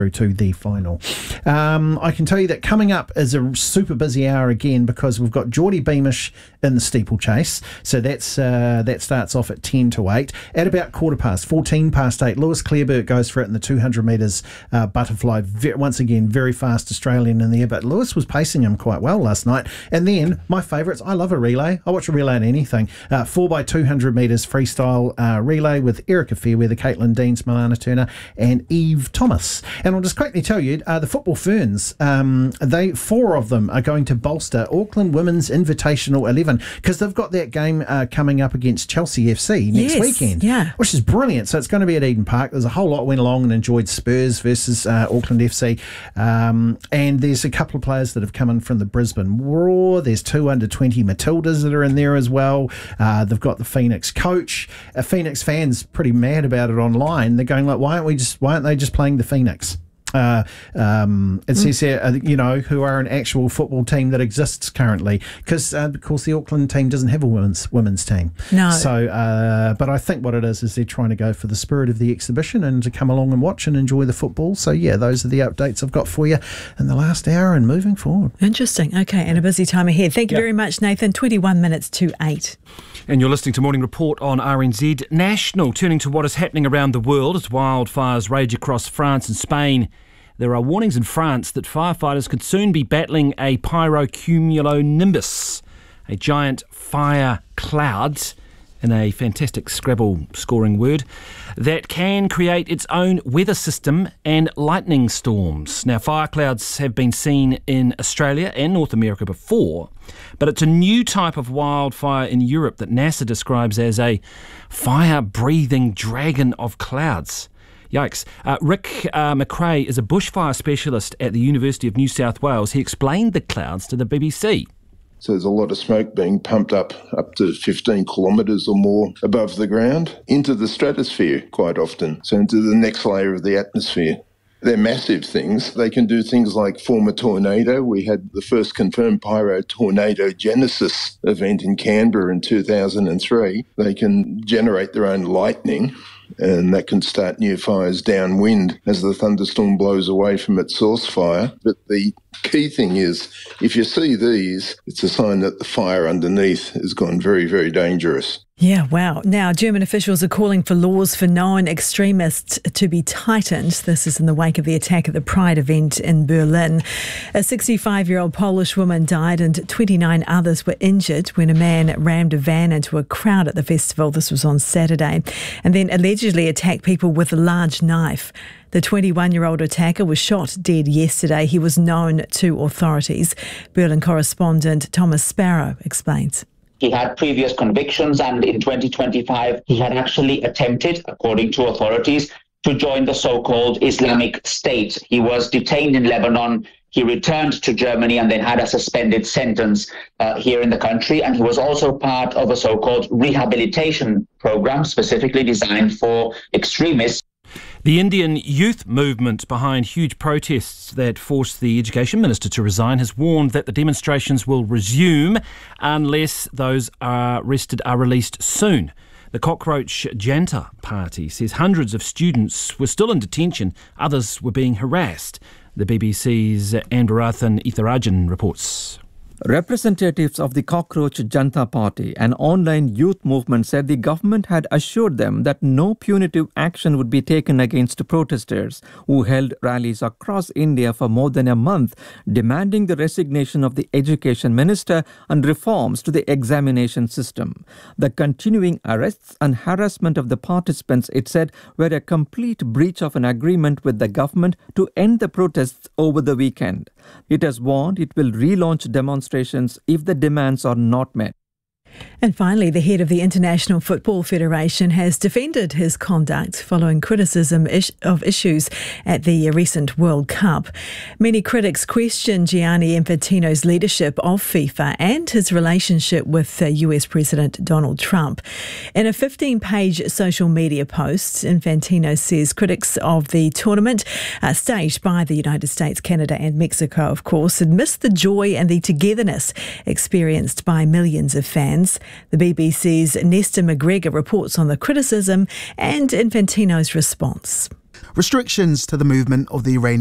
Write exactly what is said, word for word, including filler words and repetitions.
through to the final. Um, I can tell you that coming up is a super busy hour again because we've got Geordie Beamish in the steeplechase. So that's uh, that starts off at ten to eight. At about quarter past, fourteen past eight, Lewis Clareburt goes for it in the two hundred metres uh, butterfly. Ve- once again, very fast Australian in there, but Lewis was pacing him quite well last night. And then my favourites, I love a relay. I watch a relay in anything. Uh, four by two hundred metres freestyle uh, relay with Erica Fairweather, Caitlin Deans, Milana Turner and Eve Thomas. And I'll just quickly tell you, uh, the Football Ferns, um, they four of them are going to bolster Auckland Women's Invitational eleven because they've got that game uh, coming up against Chelsea F C next yes, weekend, yeah. which is brilliant. So it's going to be at Eden Park. There's a whole lot went along and enjoyed Spurs versus uh, Auckland F C. Um, and there's a couple of players that have come in from the Brisbane Roar. There's two under twenty Matildas that are in there as well. Uh, they've got the Phoenix coach. Uh, Phoenix fans pretty mad about it online. They're going like, why aren't we just? Why aren't they just playing the Phoenix? Uh, um, it says here, uh, you know, who are an actual football team that exists currently, because uh, of course the Auckland team doesn't have a women's women's team. No. So, uh, but I think what it is is they're trying to go for the spirit of the exhibition and to come along and watch and enjoy the football. So yeah, those are the updates I've got for you in the last hour and moving forward. Interesting. Okay, and a busy time ahead. Thank you yep. very much, Nathan. twenty-one minutes to eight. And you're listening to Morning Report on R N Z National. Turning to what is happening around the world as wildfires rage across France and Spain. There are warnings in France that firefighters could soon be battling a pyrocumulonimbus, a giant fire cloud, in a fantastic Scrabble scoring word, that can create its own weather system and lightning storms. Now, fire clouds have been seen in Australia and North America before, but it's a new type of wildfire in Europe that NASA describes as a fire-breathing dragon of clouds. Yikes. Uh, Rick uh, McRae is a bushfire specialist at the University of New South Wales. He explained the clouds to the B B C. So there's a lot of smoke being pumped up up to fifteen kilometres or more above the ground into the stratosphere quite often, so into the next layer of the atmosphere. They're massive things. They can do things like form a tornado. We had the first confirmed pyrotornadogenesis event in Canberra in two thousand three. They can generate their own lightning, and that can start new fires downwind as the thunderstorm blows away from its source fire. But the key thing is, if you see these, it's a sign that the fire underneath has gone very, very dangerous. Yeah, wow. Now, German officials are calling for laws for known extremists to be tightened. This is in the wake of the attack at the Pride event in Berlin. A sixty-five-year-old Polish woman died and twenty-nine others were injured when a man rammed a van into a crowd at the festival. This was on Saturday. And then allegedly attacked people with a large knife. The twenty-one-year-old attacker was shot dead yesterday. He was known to authorities. Berlin correspondent Thomas Sparrow explains. He had previous convictions, and in twenty twenty-five, he had actually attempted, according to authorities, to join the so-called Islamic State. He was detained in Lebanon. He returned to Germany and then had a suspended sentence uh, here in the country. And he was also part of a so-called rehabilitation program specifically designed for extremists. The Indian youth movement behind huge protests that forced the Education Minister to resign has warned that the demonstrations will resume unless those arrested are released soon. The Cockroach Janta Party says hundreds of students were still in detention, others were being harassed. The B B C's Anvarathan Itharajan reports. Representatives of the Cockroach Janta Party, an online youth movement, said the government had assured them that no punitive action would be taken against protesters who held rallies across India for more than a month, demanding the resignation of the education minister and reforms to the examination system. The continuing arrests and harassment of the participants, it said, were a complete breach of an agreement with the government to end the protests over the weekend. It has warned it will relaunch demonstrations if the demands are not met. And finally, the head of the International Football Federation has defended his conduct following criticism of issues at the recent World Cup. Many critics question Gianni Infantino's leadership of FIFA and his relationship with U S President Donald Trump. In a fifteen-page social media post, Infantino says critics of the tournament, uh, staged by the United States, Canada and Mexico, of course, had missed the joy and the togetherness experienced by millions of fans. The B B C's Nesta McGregor reports on the criticism and Infantino's response. restrictions to the movement of the Iranian